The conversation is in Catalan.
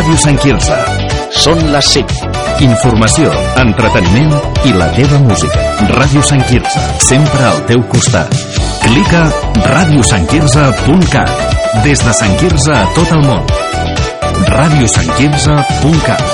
Ràdio Sant Quirze. Són les 5. Informació, entreteniment i la teva música. Ràdio Sant Quirze, sempre al teu costat. Clica radiosantquirze.cat. Des de Sant Quirze a tot el món. radiosantquirze.cat.